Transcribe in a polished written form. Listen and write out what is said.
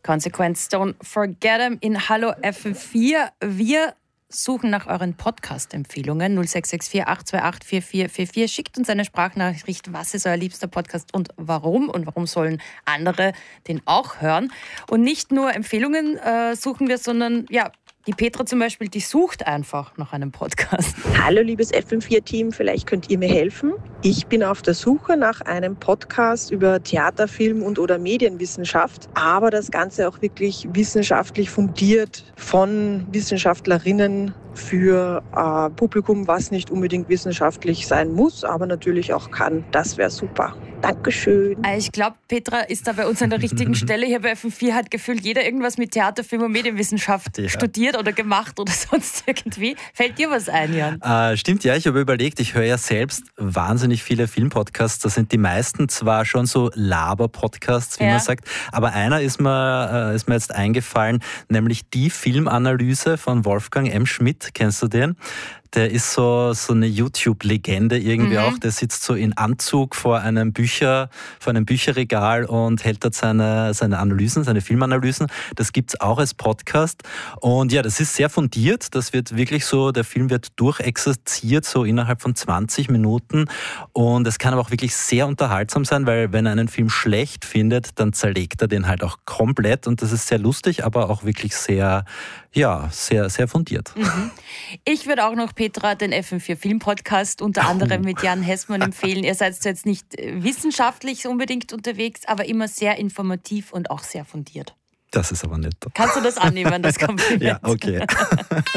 Consequence, Don't Forget 'em in Hallo FM4. Wir suchen nach euren Podcast-Empfehlungen. 0664 828 4444. Schickt uns eine Sprachnachricht. Was ist euer liebster Podcast und warum? Und warum sollen andere den auch hören? Und nicht nur Empfehlungen suchen wir, sondern ja, die Petra zum Beispiel, die sucht einfach nach einem Podcast. Hallo liebes FM4-Team, vielleicht könnt ihr mir helfen. Ich bin auf der Suche nach einem Podcast über Theater, Film und/oder Medienwissenschaft, aber das Ganze auch wirklich wissenschaftlich fundiert von Wissenschaftlerinnen für Publikum, was nicht unbedingt wissenschaftlich sein muss, aber natürlich auch kann. Das wäre super. Dankeschön. Ich glaube, Petra ist da bei uns an der richtigen Stelle. Hier bei FM4 hat gefühlt jeder irgendwas mit Theater, Film und Medienwissenschaft studiert oder gemacht oder sonst irgendwie. Fällt dir was ein, Jan? Stimmt, ja. Ich habe überlegt, ich höre ja selbst wahnsinnig viele Filmpodcasts. Da sind die meisten zwar schon so Laber-Podcasts, wie man sagt, aber einer ist mir jetzt eingefallen, nämlich die Filmanalyse von Wolfgang M. Schmidt. Kennst du den? Der ist so eine YouTube-Legende irgendwie auch. Der sitzt so in Anzug vor einem Bücherregal und hält dort seine Analysen, seine Filmanalysen. Das gibt's auch als Podcast. Und ja, das ist sehr fundiert. Das wird wirklich so, der Film wird durchexerziert, so innerhalb von 20 Minuten. Und es kann aber auch wirklich sehr unterhaltsam sein, weil wenn er einen Film schlecht findet, dann zerlegt er den halt auch komplett. Und das ist sehr lustig, aber auch wirklich sehr, sehr fundiert. Ich würde auch noch, Petra, den FM4 Film-Podcast unter anderem mit Jan Hessmann empfehlen. Ihr seid jetzt nicht wissenschaftlich unbedingt unterwegs, aber immer sehr informativ und auch sehr fundiert. Das ist aber nett. Kannst du das annehmen, das Kompliment? Ja, okay.